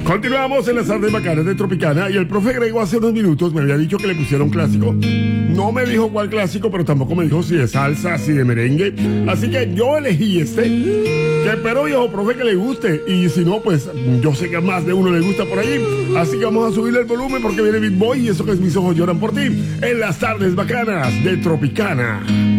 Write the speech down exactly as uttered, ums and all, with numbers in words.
Continuamos en las tardes bacanas de Tropicana y el profe Grego hace unos minutos me había dicho que le pusiera un clásico. No me dijo cuál clásico, pero tampoco me dijo si de salsa, si de merengue. Así que yo elegí este, que espero, viejo profe, que le guste. Y si no, pues yo sé que a más de uno le gusta por ahí. Así que vamos a subirle el volumen porque viene Big Boy y eso que es Mis Ojos Lloran por Ti en las tardes bacanas de Tropicana.